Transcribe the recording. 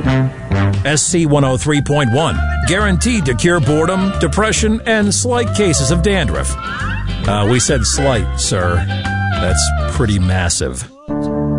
SC 103.1, guaranteed to cure boredom, depression, and slight cases of dandruff. We said slight, sir. That's pretty massive.